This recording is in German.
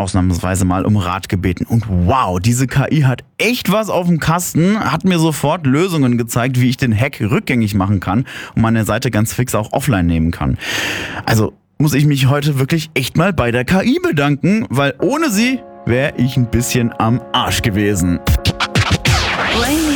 ausnahmsweise mal um Rat gebeten. Und wow, diese KI hat echt was auf dem Kasten, hat mir sofort Lösungen gezeigt, wie ich den Hack rückgängig machen kann und meine Seite ganz fix auch offline nehmen kann. Also muss ich mich heute wirklich echt mal bei der KI bedanken, weil ohne sie wäre ich ein bisschen am Arsch gewesen. Brainy